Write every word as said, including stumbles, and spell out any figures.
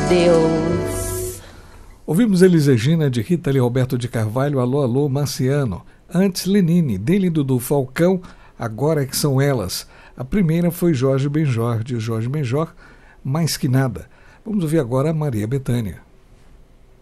Deus. Ouvimos Elis Regina, de Rita Lee Roberto de Carvalho, Alô, Alô, Marciano. Antes, Lenine, dele Dudu Falcão, Agora é que são elas. A primeira foi Jorge Benjor, de Jorge Benjor, Mais que Nada. Vamos ouvir agora a Maria Bethânia.